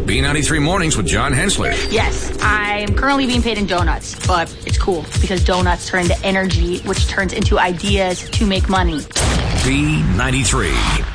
B93 Mornings with John Hensler. Yes, I'm currently being paid in donuts, but it's cool because donuts turn into energy, which turns into ideas to make money. B93.